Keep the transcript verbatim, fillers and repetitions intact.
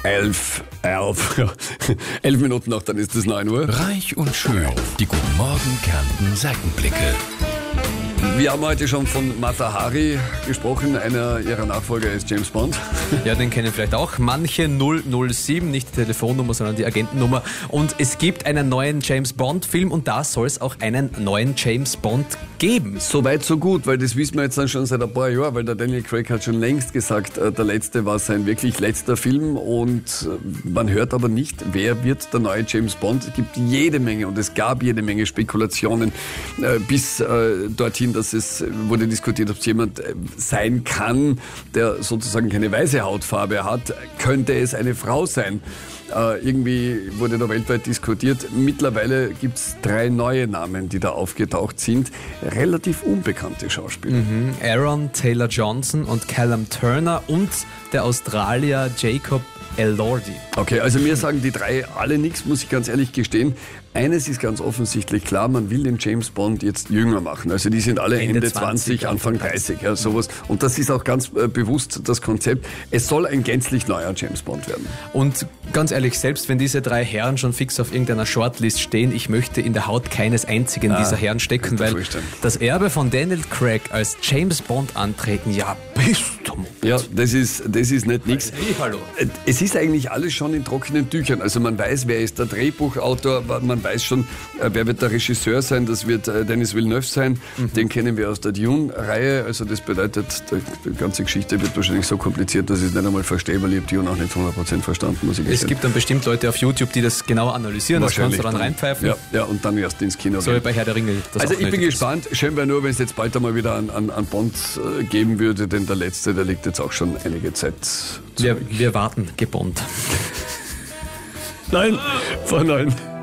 Elf, elf, ja. elf Minuten noch, dann ist es neun Uhr. Reich und schön. Die Guten Morgen Kärnten Seitenblicke. Wir haben heute schon von Mata Hari gesprochen, einer ihrer Nachfolger ist James Bond. Ja, den kennen vielleicht auch manche. null null sieben, nicht die Telefonnummer, sondern die Agentennummer. Und es gibt einen neuen James Bond Film und da soll es auch einen neuen James Bond geben. Soweit so gut, weil das wissen wir jetzt dann schon seit ein paar Jahren, weil der Daniel Craig hat schon längst gesagt, der letzte war sein wirklich letzter Film und man hört aber nicht, wer wird der neue James Bond. Es gibt jede Menge und es gab jede Menge Spekulationen bis dorthin, dass es wurde diskutiert, ob es jemand sein kann, der sozusagen keine weiße Hautfarbe hat. Könnte es eine Frau sein? Äh, irgendwie wurde da weltweit diskutiert. Mittlerweile gibt es drei neue Namen, die da aufgetaucht sind. Relativ unbekannte Schauspieler. Mhm. Aaron Taylor Johnson und Callum Turner und der Australier Jacob Elordi. Okay, also mir sagen die drei alle nichts, muss ich ganz ehrlich gestehen. Eines ist ganz offensichtlich klar, man will den James Bond jetzt jünger machen. Also die sind alle Ende, Ende zwanzig, zwanzig, Anfang dreißig, ja, sowas. Und das ist auch ganz äh, bewusst das Konzept. Es soll ein gänzlich neuer James Bond werden. Und ganz ehrlich, selbst wenn diese drei Herren schon fix auf irgendeiner Shortlist stehen, ich möchte in der Haut keines einzigen ah, dieser Herren stecken, weil das Erbe von Daniel Craig als James Bond antreten, ja, bist du. Ja, das ist, das ist nicht nichts. Hey, hallo. Es ist eigentlich alles schon in trockenen Tüchern. Also man weiß, wer ist der Drehbuchautor, man weiß schon, wer wird der Regisseur sein, das wird Denis Villeneuve sein, mhm. den kennen wir aus der Dune-Reihe, also das bedeutet, die ganze Geschichte wird wahrscheinlich so kompliziert, dass ich es nicht einmal verstehe, weil ich habe Dune auch nicht hundert Prozent verstanden, muss ich Es sagen. gibt dann bestimmt Leute auf YouTube, die das genauer analysieren, das kannst du dann reinpfeifen. Ja, ja, und dann erst ins Kino so gehen. Bei Herr der Ringe. Das also auch ich bin ist. gespannt, schön wäre nur, wenn es jetzt bald einmal wieder an, an, an Bond äh, geben würde, denn der letzte, der liegt jetzt auch schon einige Zeit zurück. Wir, wir warten, gebond. Nein, vor neun.